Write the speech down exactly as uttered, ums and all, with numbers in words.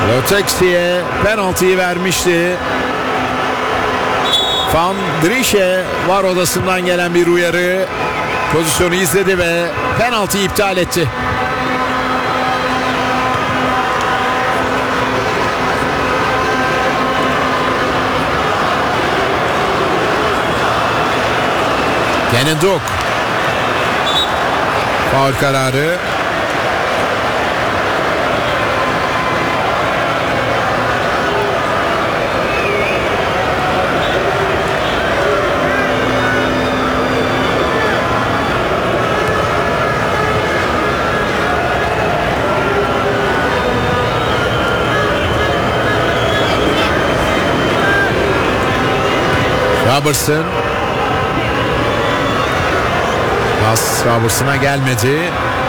Lotexi'ye penaltıyı vermişti. Van Driesch'e var odasından gelen bir uyarı. Pozisyonu izledi ve penaltıyı iptal etti. Genenduk. Faul kararı. Robertson. Pas Robertson'a gelmedi.